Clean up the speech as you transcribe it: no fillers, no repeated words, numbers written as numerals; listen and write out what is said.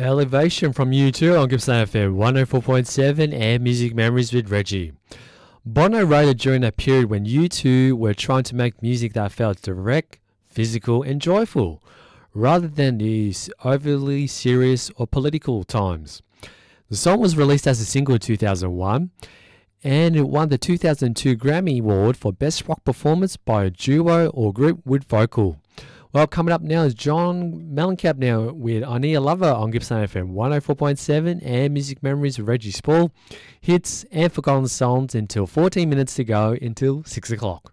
Elevation from U2 on Gippsland FM 104.7 and Music Memories with Reggie. Bono wrote it during a period when U2 were trying to make music that felt direct, physical and joyful, rather than these overly serious or political times. The song was released as a single in 2001 and it won the 2002 Grammy Award for Best Rock Performance by a Duo or Group with Vocal. Well, coming up now is John Mellencamp now with I Need a Lover on Gippsland FM 104.7 and Music Memories with Reggie Spall. Hits and forgotten songs until 14 minutes to go until 6 o'clock.